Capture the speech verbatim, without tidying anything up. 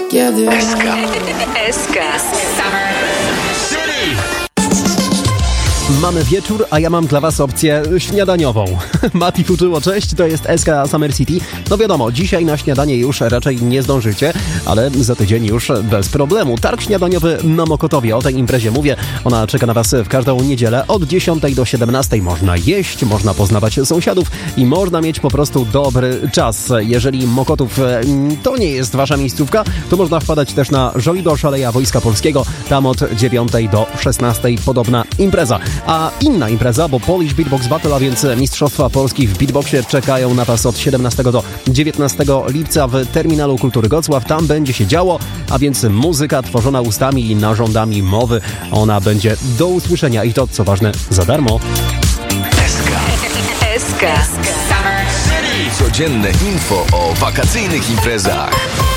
together. S K. S K. Summer City. Mamy wieczór, a ja mam dla was opcję śniadaniową. Mati Fuczyło, cześć, to jest S K Summer City. No wiadomo, dzisiaj na śniadanie już raczej nie zdążycie, ale za tydzień już bez problemu. Targ śniadaniowy na Mokotowie, o tej imprezie mówię. Ona czeka na was w każdą niedzielę. Od dziesiątej do siedemnastej można jeść, można poznawać sąsiadów i można mieć po prostu dobry czas. Jeżeli Mokotów to nie jest wasza miejscówka, to można wpadać też na Żoliborz, Aleja Wojska Polskiego. Tam od dziewiątej do szesnastej podobna impreza. A inna impreza, bo Polish Beatbox Battle, a więc Mistrzostwa Polski w beatboxie czekają na was od siedemnastego do dziewiętnastego lipca w Terminalu Kultury Gocław. Tam będzie się działo, a więc muzyka tworzona ustami i narządami mowy. Ona będzie do usłyszenia i to, co ważne, za darmo. S K. S K. Summer City. Codzienne info o wakacyjnych imprezach.